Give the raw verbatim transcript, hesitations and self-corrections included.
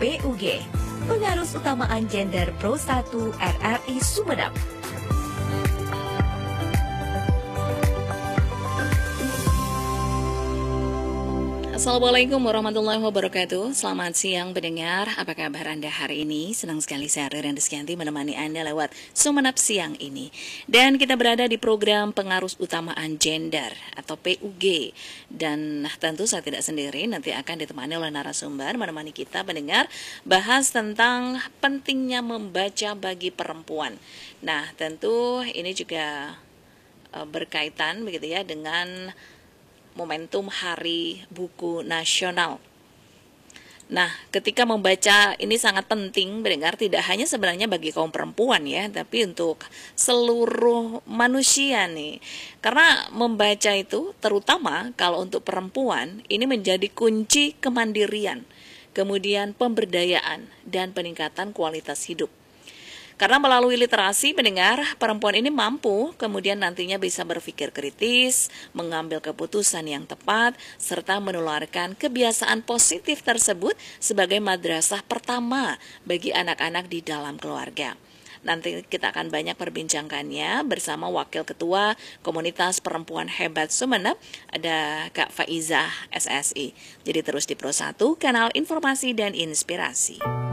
P U G, Pengarus Utamaan Gender Pro satu R R I Sumeneb. Assalamualaikum warahmatullahi wabarakatuh. Selamat siang pendengar, apa kabar Anda hari ini? Senang sekali saya Ririn Rizkyanti menemani Anda lewat Sumeneb siang ini. Dan kita berada di program Pengarus Utamaan Gender atau P U G. Dan tentu saya tidak sendiri, nanti akan ditemani oleh narasumber menemani kita mendengar bahas tentang pentingnya membaca bagi perempuan. Nah, tentu ini juga uh, berkaitan begitu ya dengan momentum Hari Buku Nasional. Nah, ketika membaca ini sangat penting, mendengar tidak hanya sebenarnya bagi kaum perempuan ya, tapi untuk seluruh manusia nih. Karena membaca itu, terutama kalau untuk perempuan, ini menjadi kunci kemandirian, kemudian pemberdayaan, dan peningkatan kualitas hidup. Karena melalui literasi mendengar, perempuan ini mampu kemudian nantinya bisa berpikir kritis, mengambil keputusan yang tepat, serta menularkan kebiasaan positif tersebut sebagai madrasah pertama bagi anak-anak di dalam keluarga. Nanti kita akan banyak perbincangkannya bersama Wakil Ketua Komunitas Perempuan Hebat Sumeneb, ada Kak Faizah S S I. Jadi terus di Pro satu, kanal informasi dan inspirasi.